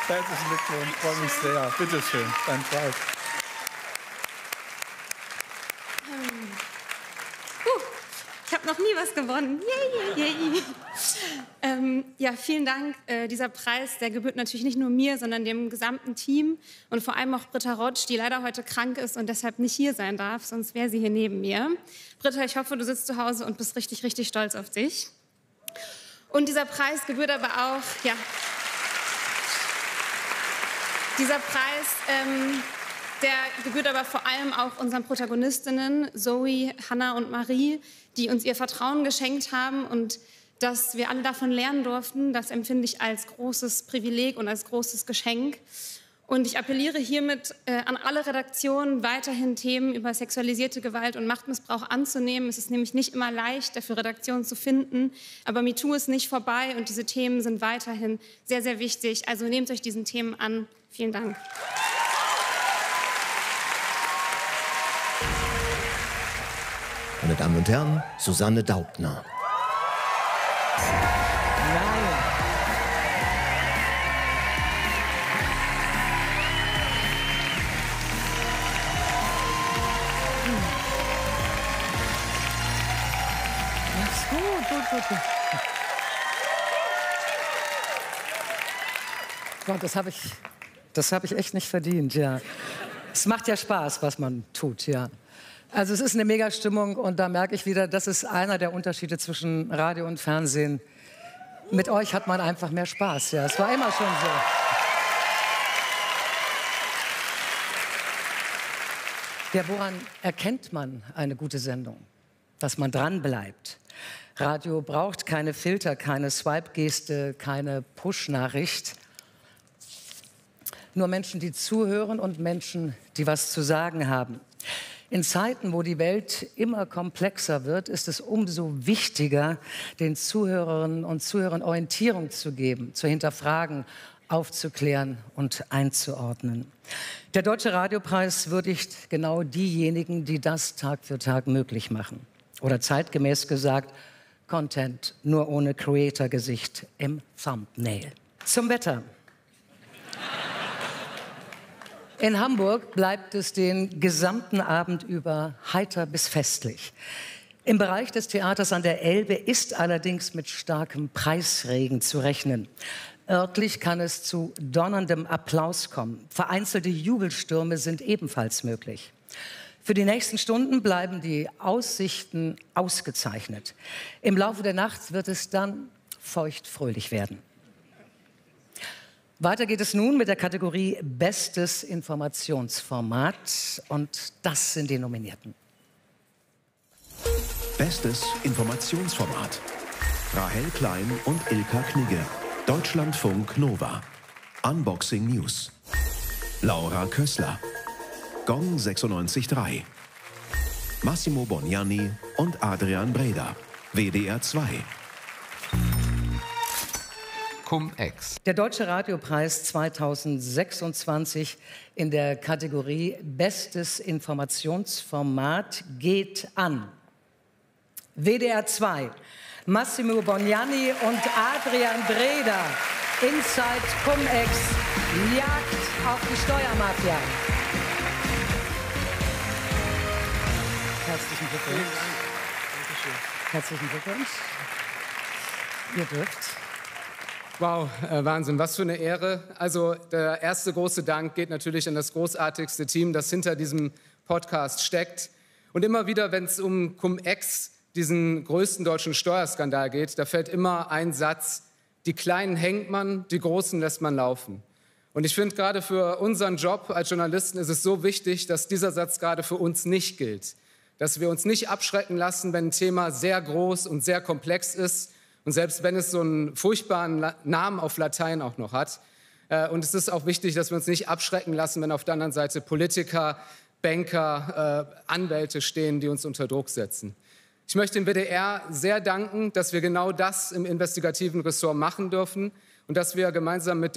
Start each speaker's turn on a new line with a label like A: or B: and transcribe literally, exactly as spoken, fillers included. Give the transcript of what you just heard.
A: Herzlichen Glückwunsch, freue mich sehr. Bitte schön, dein Preis.
B: Ich habe noch nie was gewonnen. Yay, yay, yay. Ähm, ja, vielen Dank. Äh, dieser Preis, der gebührt natürlich nicht nur mir, sondern dem gesamten Team und vor allem auch Britta Rotsch, die leider heute krank ist und deshalb nicht hier sein darf, sonst wäre sie hier neben mir. Britta, ich hoffe, du sitzt zu Hause und bist richtig, richtig stolz auf dich. Und dieser Preis gebührt aber auch, ja, dieser Preis, ähm, der gebührt aber vor allem auch unseren Protagonistinnen, Zoe, Hannah und Marie, die uns ihr Vertrauen geschenkt haben und dass wir alle davon lernen durften, das empfinde ich als großes Privileg und als großes Geschenk. Und ich appelliere hiermit äh, an alle Redaktionen, weiterhin Themen über sexualisierte Gewalt und Machtmissbrauch anzunehmen. Es ist nämlich nicht immer leicht, dafür Redaktionen zu finden, aber MeToo ist nicht vorbei und diese Themen sind weiterhin sehr, sehr wichtig. Also nehmt euch diesen Themen an. Vielen Dank.
C: Meine Damen und Herren, Susanne Daubner.
D: Nein. Das ist gut, gut, gut, gut. Gott, das habe ich, das habe ich echt nicht verdient, ja. Es macht ja Spaß, was man tut, ja. Also es ist eine Mega-Stimmung und da merke ich wieder, das ist einer der Unterschiede zwischen Radio und Fernsehen. Mit euch hat man einfach mehr Spaß, ja. Es war immer schon so. Ja, woran erkennt man eine gute Sendung? Dass man dran bleibt. Radio braucht keine Filter, keine Swipe-Geste, keine Push-Nachricht. Nur Menschen, die zuhören und Menschen, die was zu sagen haben. In Zeiten, wo die Welt immer komplexer wird, ist es umso wichtiger, den Zuhörerinnen und Zuhörern Orientierung zu geben, zu hinterfragen, aufzuklären und einzuordnen. Der Deutsche Radiopreis würdigt genau diejenigen, die das Tag für Tag möglich machen. Oder zeitgemäß gesagt, Content nur ohne Creator-Gesicht im Thumbnail. Zum Wetter. In Hamburg bleibt es den gesamten Abend über heiter bis festlich. Im Bereich des Theaters an der Elbe ist allerdings mit starkem Preisregen zu rechnen. Örtlich kann es zu donnerndem Applaus kommen. Vereinzelte Jubelstürme sind ebenfalls möglich. Für die nächsten Stunden bleiben die Aussichten ausgezeichnet. Im Laufe der Nacht wird es dann feuchtfröhlich werden. Weiter geht es nun mit der Kategorie Bestes Informationsformat. Und das sind die Nominierten.
E: Bestes Informationsformat. Rahel Klein und Ilka Knigge. Deutschlandfunk Nova. Unboxing News. Laura Kössler. Gong sechsundneunzig Komma drei. Massimo Boniani und Adrian Breda. W D R zwei.
F: Cum-Ex.
D: Der Deutsche Radiopreis zweitausendsechsundzwanzig in der Kategorie Bestes Informationsformat geht an W D R zwei, Massimo Boniani und Adrian Breda. Inside Cum-Ex, Jagd auf die Steuermafia. Herzlichen Glückwunsch. Herzlichen Glückwunsch. Ihr dürft.
G: Wow, äh, Wahnsinn, was für eine Ehre. Also der erste große Dank geht natürlich an das großartigste Team, das hinter diesem Podcast steckt. Und immer wieder, wenn es um Cum-Ex, diesen größten deutschen Steuerskandal geht, da fällt immer ein Satz: Die Kleinen hängt man, die Großen lässt man laufen. Und ich finde, gerade für unseren Job als Journalisten ist es so wichtig, dass dieser Satz gerade für uns nicht gilt. Dass wir uns nicht abschrecken lassen, wenn ein Thema sehr groß und sehr komplex ist. Und selbst wenn es so einen furchtbaren Namen auf Latein auch noch hat. Und es ist auch wichtig, dass wir uns nicht abschrecken lassen, wenn auf der anderen Seite Politiker, Banker, äh, Anwälte stehen, die uns unter Druck setzen. Ich möchte dem W D R sehr danken, dass wir genau das im investigativen Ressort machen dürfen und dass wir gemeinsam mit